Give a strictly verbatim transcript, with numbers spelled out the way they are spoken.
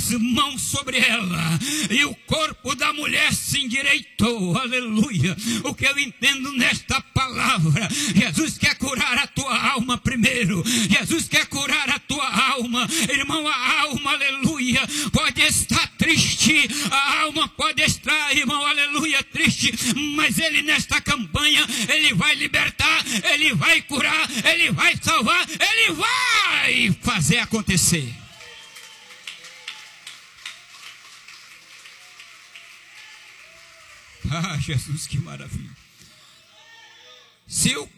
mãos sobre ela e o corpo da mulher se endireitou. Aleluia. O que eu entendo nesta palavra, Jesus quer curar a tua alma primeiro. Jesus quer curar a tua alma, irmão. A alma, aleluia, pode estar triste, a alma pode estar, irmão, aleluia, triste, mas ele nesta campanha, ele vai libertar, ele vai curar, ele vai salvar, ele vai fazer acontecer. Ah, Jesus, que maravilha. Se o